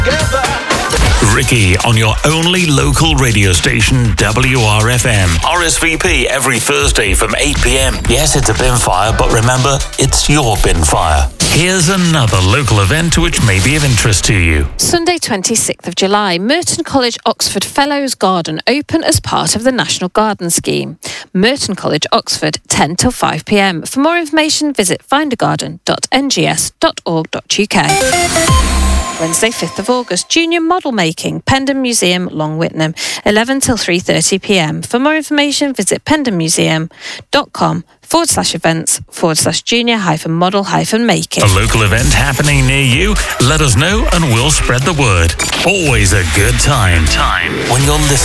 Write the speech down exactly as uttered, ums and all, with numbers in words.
Ricky on your only local radio station, W R F M. R S V P every Thursday from eight p.m. Yes, it's a bin fire, but remember, it's your bin fire. Here's another local event which may be of interest to you. Sunday twenty-sixth of July, Merton College Oxford Fellows Garden open as part of the National Garden Scheme. Merton College Oxford, ten till five p.m. For more information, visit find a garden dot n g s dot org dot u k. Wednesday, fifth of August, Junior Model Making, Pendon Museum, Long Whitnam, eleven till three thirty p.m. For more information, visit pendonmuseum.com forward slash events forward slash junior hyphen model hyphen making. A local event happening near you? Let us know and we'll spread the word. Always a good time. Time when you're listening.